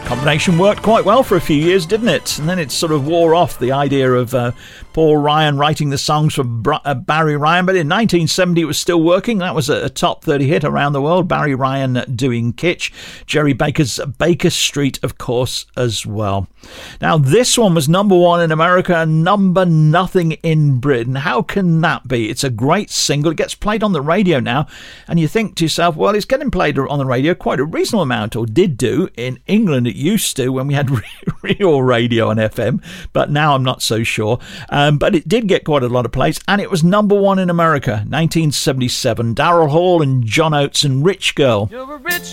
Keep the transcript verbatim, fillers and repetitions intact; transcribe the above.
Combination worked quite well for a few years, didn't it? And then it sort of wore off, the idea of uh, Paul Ryan writing the songs for Br- uh, Barry Ryan. But in nineteen seventy, it was still working. That was a, a top thirty hit around the world. Barry Ryan doing Kitsch. Jerry Baker's Baker Street, of course, as well. Now, this one was number one in America and number nothing in Britain. How can that be? It's a great single. It gets played on the radio now. And you think to yourself, well, it's getting played on the radio quite a reasonable amount, or did do. In England, it used to when we had real radio on F M. But now I'm not so sure. Um, but it did get quite a lot of plays. And it was number one in America, nineteen seventy-seven. Daryl Hall and John Oates and Rich Girl. You're a rich